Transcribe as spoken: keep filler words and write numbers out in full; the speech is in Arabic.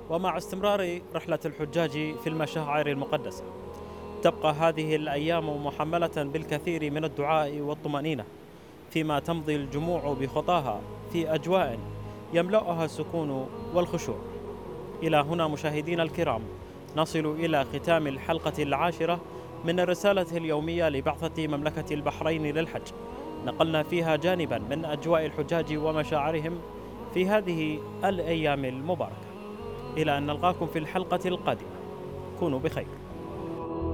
ومع استمرار رحلة الحجاج في المشاعر المقدسة، تبقى هذه الأيام محملة بالكثير من الدعاء والطمأنينة، فيما تمضي الجموع بخطاها في أجواء يملأها السكون والخشوع. إلى هنا مشاهدينا الكرام نصل إلى ختام الحلقة العاشرة من الرسالة اليومية لبعثة مملكة البحرين للحج، نقلنا فيها جانبا من أجواء الحجاج ومشاعرهم في هذه الأيام المباركة. إلى أن نلقاكم في الحلقة القادمة، كونوا بخير.